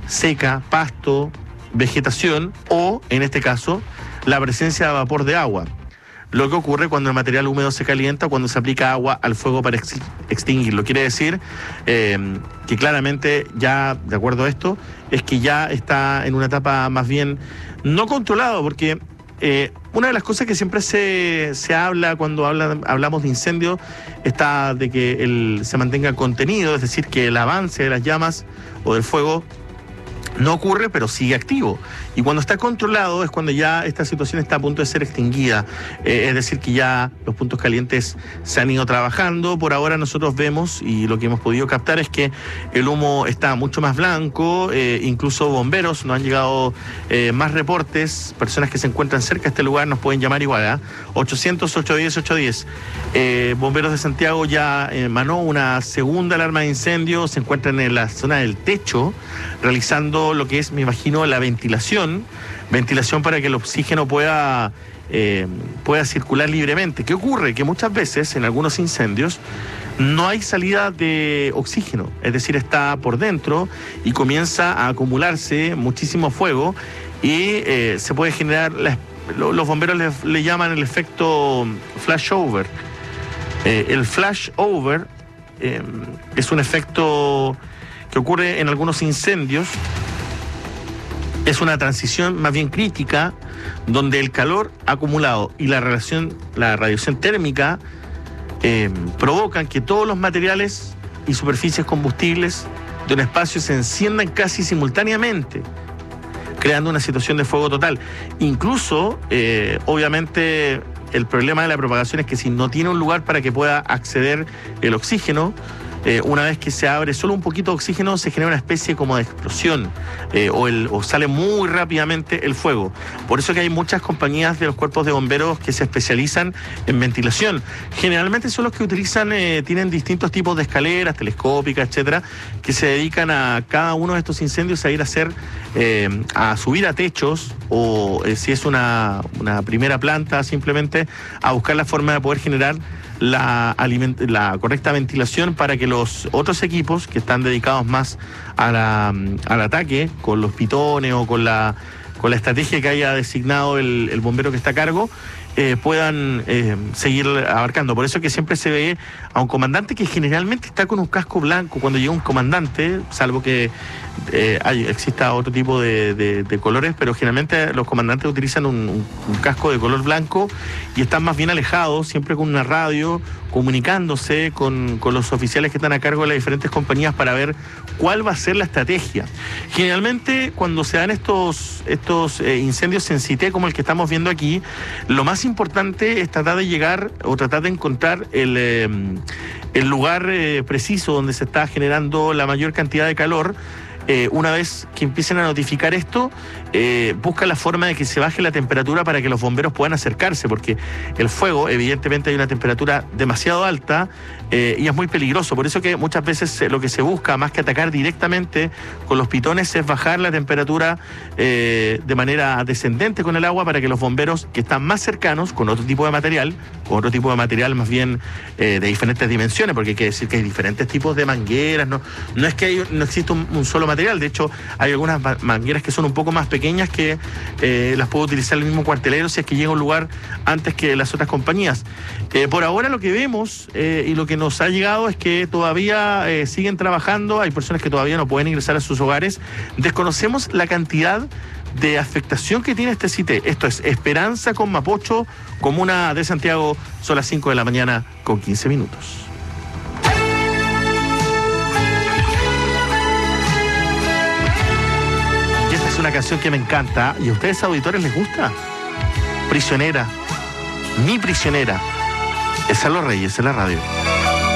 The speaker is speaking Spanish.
seca, pasto, vegetación o, en este caso, la presencia de vapor de agua. Lo que ocurre cuando el material húmedo se calienta, cuando se aplica agua al fuego para extinguirlo. Quiere decir que claramente ya, de acuerdo a esto, es que ya está en una etapa más bien no controlado, porque una de las cosas que siempre se habla cuando hablamos de incendio está de que se mantenga contenido, es decir, que el avance de las llamas o del fuego no ocurre, pero sigue activo. Y cuando está controlado es cuando ya esta situación está a punto de ser extinguida. Es decir, que ya los puntos calientes se han ido trabajando. Por ahora nosotros vemos, y lo que hemos podido captar es que el humo está mucho más blanco. Incluso bomberos, nos han llegado más reportes. Personas que se encuentran cerca de este lugar nos pueden llamar igual, 800-810-810. Bomberos de Santiago ya emanó una segunda alarma de incendio. Se encuentran en la zona del techo, realizando lo que es, me imagino, la ventilación para que el oxígeno pueda circular libremente. ¿Qué ocurre? Que muchas veces en algunos incendios no hay salida de oxígeno, es decir, está por dentro y comienza a acumularse muchísimo fuego y se puede generar, los bomberos le llaman el efecto flashover. El flashover es un efecto que ocurre en algunos incendios. Es una transición más bien crítica, donde el calor acumulado y la radiación térmica provocan que todos los materiales y superficies combustibles de un espacio se enciendan casi simultáneamente, creando una situación de fuego total. Incluso, obviamente, el problema de la propagación es que si no tiene un lugar para que pueda acceder el oxígeno, una vez que se abre solo un poquito de oxígeno, se genera una especie como de explosión o sale muy rápidamente el fuego. Por eso que hay muchas compañías de los cuerpos de bomberos que se especializan en ventilación. Generalmente son los que utilizan, tienen distintos tipos de escaleras, telescópicas, etcétera, que se dedican a cada uno de estos incendios a ir a subir a techos o si es una primera planta, simplemente a buscar la forma de poder generar la correcta ventilación para que los otros equipos que están dedicados más al ataque, con los pitones o con la estrategia que haya designado el bombero que está a cargo, puedan seguir abarcando. Por eso que siempre se ve a un comandante que generalmente está con un casco blanco cuando llega un comandante, salvo que exista otro tipo de colores, pero generalmente los comandantes utilizan un casco de color blanco y están más bien alejados, siempre con una radio, comunicándose con los oficiales que están a cargo de las diferentes compañías para ver cuál va a ser la estrategia. Generalmente cuando se dan estos incendios en Cité, como el que estamos viendo aquí, lo más importante es tratar de llegar o tratar de encontrar el lugar preciso donde se está generando la mayor cantidad de calor. Una vez que empiecen a notificar esto, busca la forma de que se baje la temperatura para que los bomberos puedan acercarse, porque el fuego, evidentemente, hay una temperatura demasiado alta y es muy peligroso. Por eso que muchas veces lo que se busca, más que atacar directamente con los pitones, es bajar la temperatura de manera descendente con el agua para que los bomberos que están más cercanos, con otro tipo de material más bien de diferentes dimensiones, porque hay que decir que hay diferentes tipos de mangueras, no es que no exista un solo material. De hecho, hay algunas mangueras que son un poco más pequeñas que las puede utilizar el mismo cuartelero si es que llega a un lugar antes que las otras compañías. Por ahora lo que vemos y lo que nos ha llegado es que todavía siguen trabajando, hay personas que todavía no pueden ingresar a sus hogares. Desconocemos la cantidad de afectación que tiene este Cité. Esto es Esperanza con Mapocho, comuna de Santiago, son las 5 de la mañana con 15 minutos. Es una canción que me encanta y a ustedes auditores les gusta. Prisionera, mi prisionera. Es a los Reyes en la radio.